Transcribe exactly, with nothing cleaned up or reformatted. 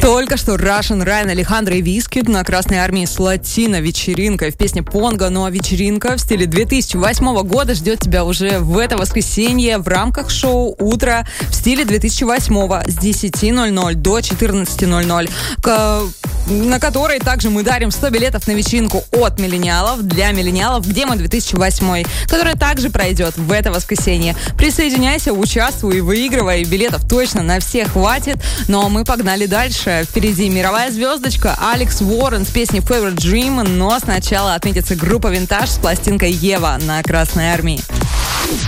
Только что Russian Ryan, Алехандро и Вискид на Красной Армии с латино-вечеринкой в песне «Понго». Ну а вечеринка в стиле две тысячи восьмого года ждет тебя уже в это воскресенье в рамках шоу «Утро» в стиле две тысячи восьмого с десяти ноль-ноль до четырнадцати ноль-ноль, на которой также мы дарим сто билетов на вечеринку от миллениалов для миллениалов, где мы две тысячи восьмой, которая также пройдет в это воскресенье. Присоединяйся, участвуй и выигрывай. Билетов точно на всех хватит. Но мы погнали дальше. Впереди мировая звездочка Алекс Уоррен с песней Favorite Dream. Но сначала отметится группа Винтаж с пластинкой Ева на Красной Армии.